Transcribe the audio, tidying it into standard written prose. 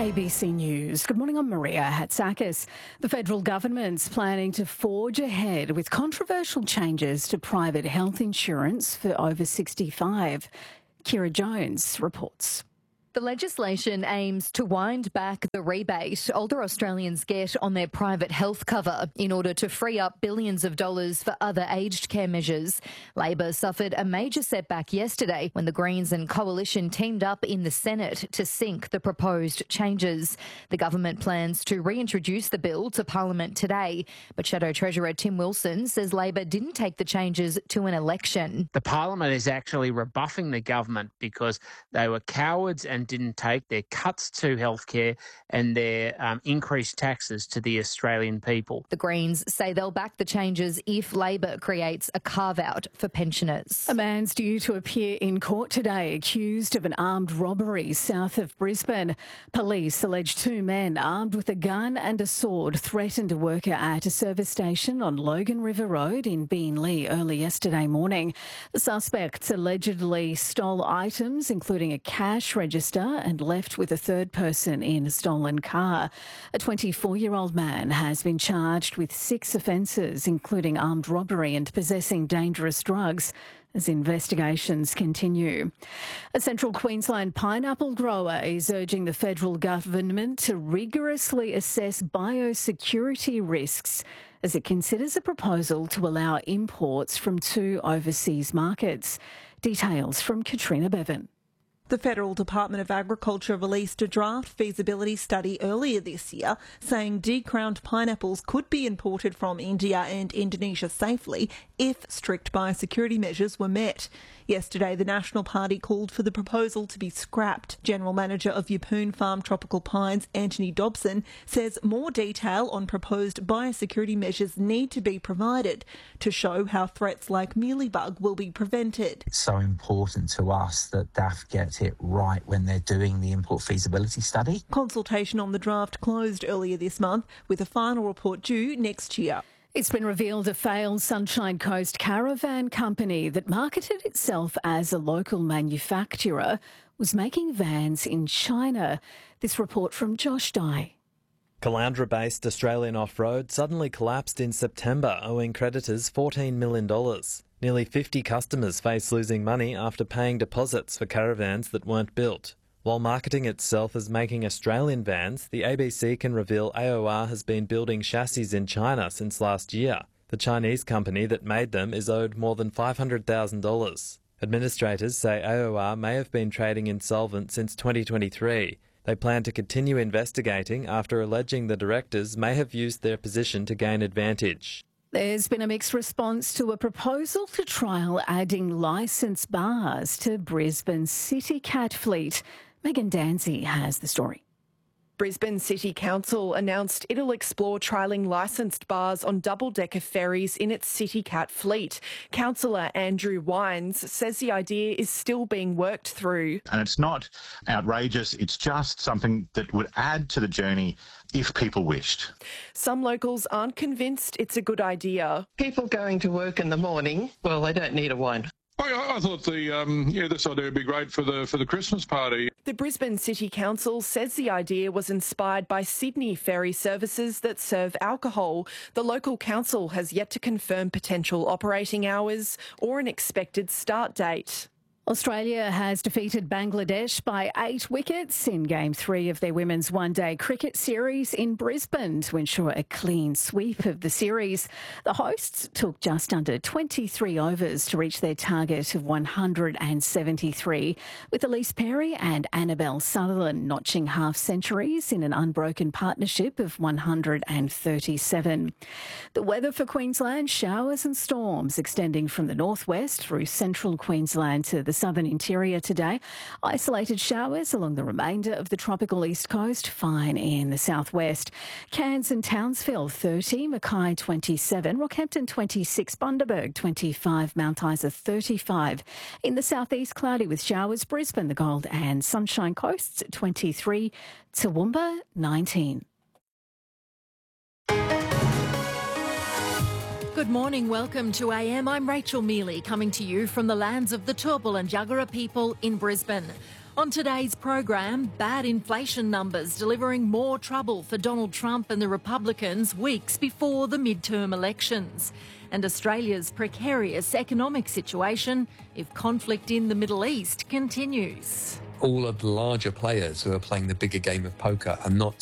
ABC News. Good morning, I'm Maria Hatzakis. The federal government's planning to forge ahead with controversial changes to private health insurance for over 65. Kira Jones reports. The legislation aims to wind back the rebate older Australians get on their private health cover in order to free up billions of dollars for other aged care measures. Labor suffered a major setback yesterday when the Greens and Coalition teamed up in the Senate to sink the proposed changes. The government plans to reintroduce the bill to Parliament today, but Shadow Treasurer Tim Wilson says Labor didn't take the changes to an election. The Parliament is actually rebuffing the government because they were cowards and didn't take their cuts to healthcare and their increased taxes to the Australian people. The Greens say they'll back the changes if Labor creates a carve-out for pensioners. A man's due to appear in court today accused of an armed robbery south of Brisbane. Police allege two men armed with a gun and a sword threatened a worker at a service station on Logan River Road in Beenleigh early yesterday morning. The suspects allegedly stole items including a cash register and left with a third person in a stolen car. A 24-year-old man has been charged with 6 offences, including armed robbery and possessing dangerous drugs, as investigations continue. A Central Queensland pineapple grower is urging the federal government to rigorously assess biosecurity risks as it considers a proposal to allow imports from 2 overseas markets. Details from Katrina Bevan. The Federal Department of Agriculture released a draft feasibility study earlier this year saying decrowned pineapples could be imported from India and Indonesia safely if strict biosecurity measures were met. Yesterday, the National Party called for the proposal to be scrapped. General Manager of Yeppoon Farm Tropical Pines, Anthony Dobson, says more detail on proposed biosecurity measures need to be provided to show how threats like mealybug will be prevented. It's so important to us that DAF gets it right when they're doing the import feasibility study. Consultation on the draft closed earlier this month, with a final report due next year. It's been revealed a failed Sunshine Coast caravan company that marketed itself as a local manufacturer was making vans in China. This report from Josh Dye. Caloundra-based Australian Off-Road suddenly collapsed in September, owing creditors $14 million. Nearly 50 customers face losing money after paying deposits for caravans that weren't built. While marketing itself as making Australian vans, the ABC can reveal AOR has been building chassis in China since last year. The Chinese company that made them is owed more than $500,000. Administrators say AOR may have been trading insolvent since 2023. They plan to continue investigating after alleging the directors may have used their position to gain advantage. There's been a mixed response to a proposal to trial adding licensed bars to Brisbane's City Cat fleet. Megan Danzy has the story. Brisbane City Council announced it'll explore trialling licensed bars on double-decker ferries in its City Cat fleet. Councillor Andrew Wines says the idea is still being worked through. And it's not outrageous, it's just something that would add to the journey if people wished. Some locals aren't convinced it's a good idea. People going to work in the morning, well, they don't need a wine. I thought this idea would be great for the Christmas party. The Brisbane City Council says the idea was inspired by Sydney ferry services that serve alcohol. The local council has yet to confirm potential operating hours or an expected start date. Australia has defeated Bangladesh by 8 wickets in Game 3 of their women's one-day cricket series in Brisbane to ensure a clean sweep of the series. The hosts took just under 23 overs to reach their target of 173, with Elise Perry and Annabelle Sutherland notching half-centuries in an unbroken partnership of 137. The weather for Queensland: showers and storms extending from the northwest through central Queensland to the southern interior today. Isolated showers along the remainder of the tropical east coast, fine in the southwest. Cairns and Townsville 30, Mackay 27, Rockhampton 26, Bundaberg 25, Mount Isa 35. In the southeast, cloudy with showers. Brisbane, the Gold and Sunshine Coasts 23, Toowoomba 19. Good morning, welcome to AM. I'm Rachel Mealy, coming to you from the lands of the Turrbal and Yagara people in Brisbane. On today's program, bad inflation numbers delivering more trouble for Donald Trump and the Republicans weeks before the midterm elections. And Australia's precarious economic situation if conflict in the Middle East continues. All of the larger players who are playing the bigger game of poker are not